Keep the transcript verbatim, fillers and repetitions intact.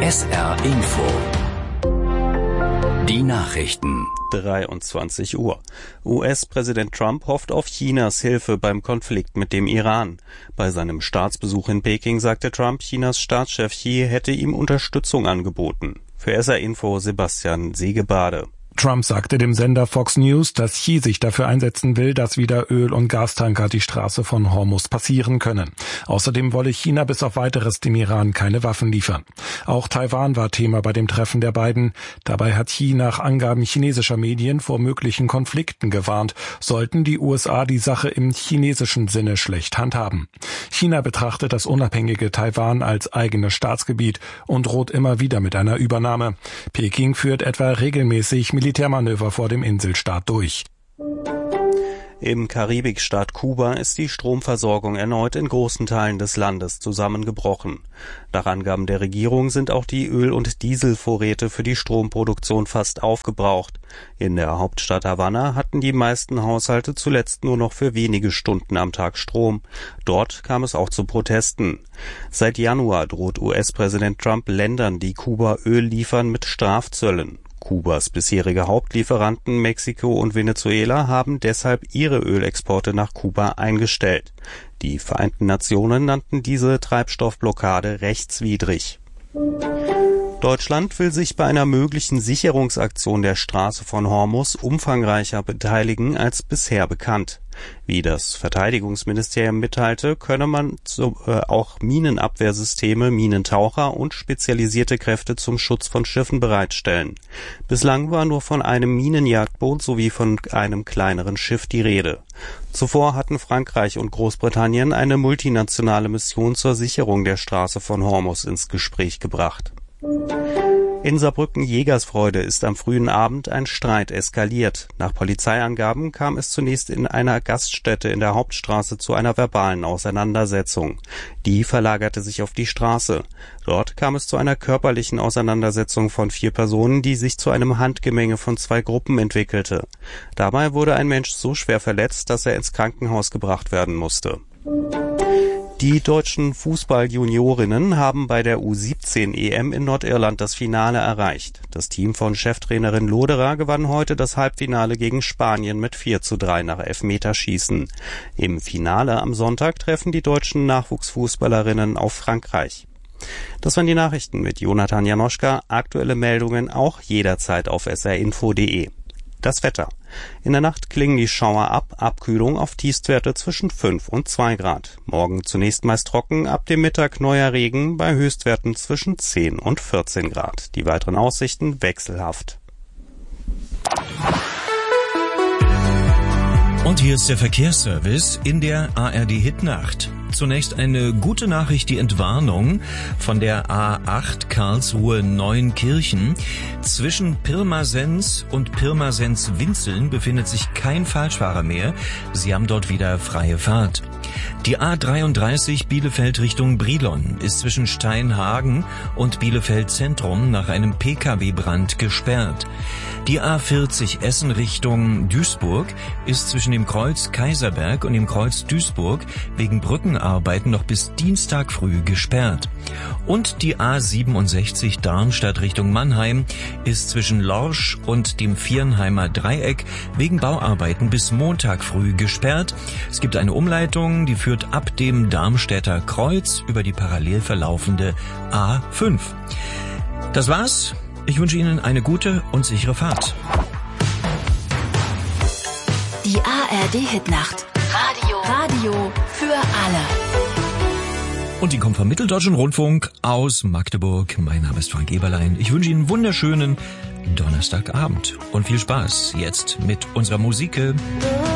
S R Info. Die Nachrichten. dreiundzwanzig Uhr. U S-Präsident Trump hofft auf Chinas Hilfe beim Konflikt mit dem Iran. Bei seinem Staatsbesuch in Peking sagte Trump, Chinas Staatschef Xi hätte ihm Unterstützung angeboten. Für S R Info Sebastian Segebade. Trump sagte dem Sender Fox News, dass Xi sich dafür einsetzen will, dass wieder Öl- und Gastanker die Straße von Hormuz passieren können. Außerdem wolle China bis auf Weiteres dem Iran keine Waffen liefern. Auch Taiwan war Thema bei dem Treffen der beiden. Dabei hat Xi nach Angaben chinesischer Medien vor möglichen Konflikten gewarnt, sollten die U S A die Sache im chinesischen Sinne schlecht handhaben. China betrachtet das unabhängige Taiwan als eigenes Staatsgebiet und droht immer wieder mit einer Übernahme. Peking führt etwa regelmäßig Militärmanöver vor dem Inselstaat durch. Im Karibikstaat Kuba ist die Stromversorgung erneut in großen Teilen des Landes zusammengebrochen. Nach Angaben der Regierung sind auch die Öl- und Dieselvorräte für die Stromproduktion fast aufgebraucht. In der Hauptstadt Havanna hatten die meisten Haushalte zuletzt nur noch für wenige Stunden am Tag Strom. Dort kam es auch zu Protesten. Seit Januar droht U S-Präsident Trump Ländern, die Kuba Öl liefern, mit Strafzöllen. Kubas bisherige Hauptlieferanten Mexiko und Venezuela haben deshalb ihre Ölexporte nach Kuba eingestellt. Die Vereinten Nationen nannten diese Treibstoffblockade rechtswidrig. Deutschland will sich bei einer möglichen Sicherungsaktion der Straße von Hormuz umfangreicher beteiligen als bisher bekannt. Wie das Verteidigungsministerium mitteilte, könne man so, äh, auch Minenabwehrsysteme, Minentaucher und spezialisierte Kräfte zum Schutz von Schiffen bereitstellen. Bislang war nur von einem Minenjagdboot sowie von einem kleineren Schiff die Rede. Zuvor hatten Frankreich und Großbritannien eine multinationale Mission zur Sicherung der Straße von Hormuz ins Gespräch gebracht. In Saarbrücken-Jägersfreude ist am frühen Abend ein Streit eskaliert. Nach Polizeiangaben kam es zunächst in einer Gaststätte in der Hauptstraße zu einer verbalen Auseinandersetzung. Die verlagerte sich auf die Straße. Dort kam es zu einer körperlichen Auseinandersetzung von vier Personen, die sich zu einem Handgemenge von zwei Gruppen entwickelte. Dabei wurde ein Mensch so schwer verletzt, dass er ins Krankenhaus gebracht werden musste. Die deutschen Fußball-Juniorinnen haben bei der U siebzehn E M in Nordirland das Finale erreicht. Das Team von Cheftrainerin Loderer gewann heute das Halbfinale gegen Spanien mit vier zu drei nach Elfmeterschießen. Im Finale am Sonntag treffen die deutschen Nachwuchsfußballerinnen auf Frankreich. Das waren die Nachrichten mit Jonathan Janoschka. Aktuelle Meldungen auch jederzeit auf s r info punkt d e. Das Wetter. In der Nacht klingen die Schauer ab, Abkühlung auf Tiefstwerte zwischen fünf und zwei Grad. Morgen zunächst meist trocken, ab dem Mittag neuer Regen bei Höchstwerten zwischen zehn und vierzehn Grad. Die weiteren Aussichten wechselhaft. Und hier ist der Verkehrsservice in der A R D-Hitnacht. Zunächst eine gute Nachricht, die Entwarnung von der A acht Karlsruhe-Neunkirchen. Zwischen Pirmasens und Pirmasens-Winzeln befindet sich kein Falschfahrer mehr. Sie haben dort wieder freie Fahrt. Die A dreiunddreißig Bielefeld Richtung Brilon ist zwischen Steinhagen und Bielefeld Zentrum nach einem P K W-Brand gesperrt. Die A vierzig Essen Richtung Duisburg ist zwischen dem Kreuz Kaiserberg und dem Kreuz Duisburg wegen Brückenarbeiten noch bis Dienstag früh gesperrt. Und die A siebenundsechzig Darmstadt Richtung Mannheim ist zwischen Lorsch und dem Viernheimer Dreieck wegen Bauarbeiten bis Montag früh gesperrt. Es gibt eine Umleitung, die führt ab dem Darmstädter Kreuz über die parallel verlaufende A fünf. Das war's. Ich wünsche Ihnen eine gute und sichere Fahrt. Die A R D-Hitnacht. Radio. Radio für alle. Und die kommt vom Mitteldeutschen Rundfunk aus Magdeburg. Mein Name ist Frank Eberlein. Ich wünsche Ihnen einen wunderschönen Donnerstagabend und viel Spaß jetzt mit unserer Musik.